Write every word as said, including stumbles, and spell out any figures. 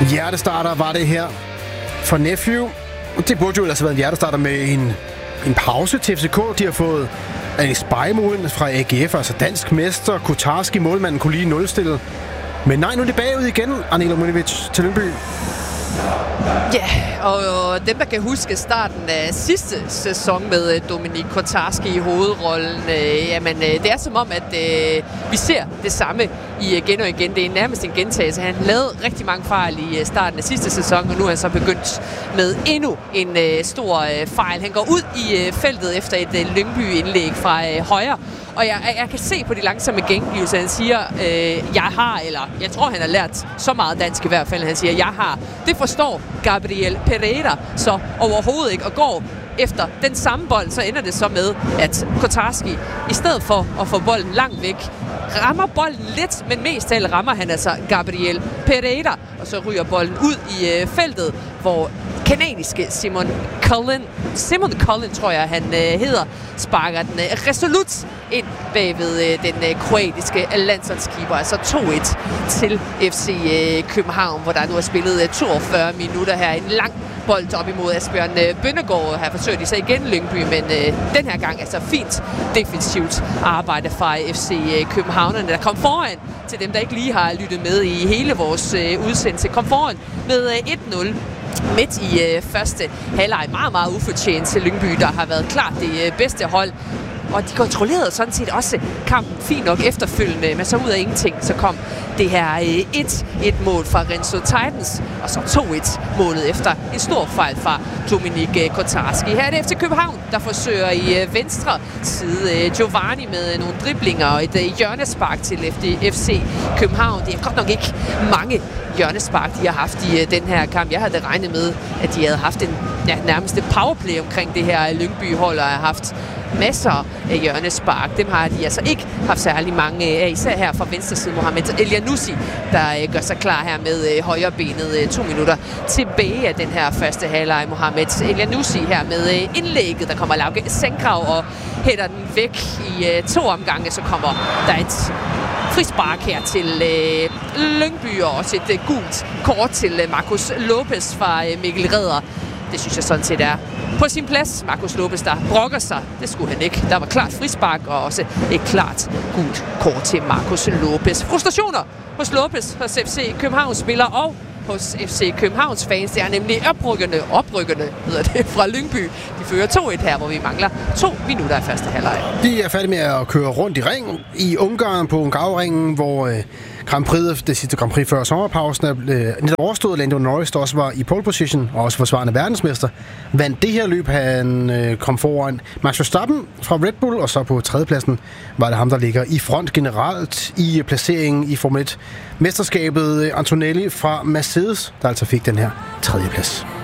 Hjertestarter var det her for Nephew. Det burde jo ellers have været en hjertestarter med en, en pause til F C K. De har fået Alex Bejemoen fra A G F, altså dansk mester. Kotarski, målmanden, kunne lige nulstille. Men nej, nu er det bagud igen, Anela Munivic til Lyngby. Ja, og dem, der kan huske starten af sidste sæson med Dominik Kotarski i hovedrollen, øh, jamen det er som om, at øh, vi ser det samme igen og igen. Det er nærmest en gentagelse. Han lavede rigtig mange fejl i starten af sidste sæson, og nu er han så begyndt med endnu en øh, stor øh, fejl. Han går ud i øh, feltet efter et øh, Lyngby-indlæg fra øh, højre, og jeg, jeg kan se på de langsomme gengivelser, han siger, øh, jeg har, eller jeg tror, han har lært så meget dansk i hvert fald, han siger, jeg har. Det forstår Gabriel Pereira så overhovedet ikke, og går efter den samme bold, så ender det så med, at Kotarski, i stedet for at få bolden langt væk, rammer bolden lidt, men mest af alt rammer han altså Gabriel Pereira, og så ryger bolden ud i øh, feltet, hvor kanadiske Simon Cullen, Simon Cullen tror jeg han øh, hedder, sparker den øh, resolut ind bagved øh, den øh, kroatiske landsholdskeeper, altså to et til F C øh, København, hvor der nu er spillet øh, toogfyrre minutter her. En lang bold op imod Asbjørn øh, Bønnegård. Her forsøger de så igen Lyngby, men øh, den her gang altså fint defensivt arbejde fra F C øh, Københavnerne, der kom foran til dem, der ikke lige har lyttet med i hele vores øh, udsendelse. Kom foran med øh, et nul. Midt i øh, første halvleg, meget, meget ufortjent til Lyngby, der har været klart det øh, bedste hold. Og de kontrollerede sådan set også kampen fint nok efterfølgende, men så ud af ingenting, så kom det her et et mål fra Renzo Titans, og så to et målet efter en stor fejl fra Dominik Kotarski. Her er det F C København, der forsøger i venstre side Giovanni med nogle driblinger og et hjørnespark til F C København. Det er godt nok ikke mange hjørnespark, de har haft i den her kamp. Jeg havde regnet med, at de havde haft en ja, nærmest powerplay omkring det her Lyngby-hold, og har haft masser af hjørnespark. Dem har de altså ikke haft særlig mange af, især her fra venstre side. Mohamed Elyounoussi, der gør sig klar her med højre benet to minutter tilbage af den her første halvleg. Mohamed Elyounoussi her med indlægget, der kommer Lauke Sengkrav og hætter den væk i to omgange. Så kommer der et frispark her til øh, Lyngby, og også et øh, gult kort til øh, Marcus Lopez fra øh, Mikkel Redder. Det synes jeg sådan set er på sin plads. Marcus Lopez, der brokker sig. Det skulle han ikke. Der var klart frispark, og også et klart gult kort til Marcus Lopez. Frustrationer hos Lopez, hos F C Københavns spiller og hos F C Københavns fans. Det er nemlig oprykkende, oprykkende hedder det, fra Lyngby. De fører to et her, hvor vi mangler to minutter i første halvleg. De er færdige med at køre rundt i ring i Ungarn på Ungarn-ringen, hvor øh, Grand Prix, det sidste Grand Prix før sommerpausen, er øh, netop overstået. Lando Norris, der også var i pole position og også forsvarende verdensmester, vandt det her løb. Han øh, kom foran Max Verstappen fra Red Bull, og så på tredjepladsen var det ham, der ligger i front generelt i placeringen i Formel et. Mesterskabet Antonelli fra Mercedes, der altså fik den her tredjeplads.